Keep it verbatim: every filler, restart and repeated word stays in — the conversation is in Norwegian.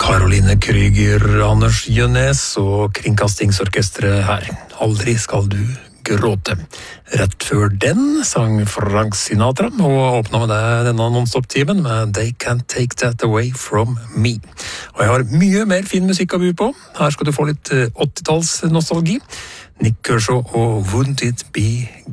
Caroline Krüger, Anders Jønes og Kringkastingsorkestret her. Aldri skal du gråte. Rett før den sang Frank Sinatra, og åpna med det denne non-stop-timen med They Can't Take That Away From Me. Og jeg har mye mer fin musikk å by på. Her skal du få litt åttitalls nostalgi. Nick Kershaw og Wouldn't It Be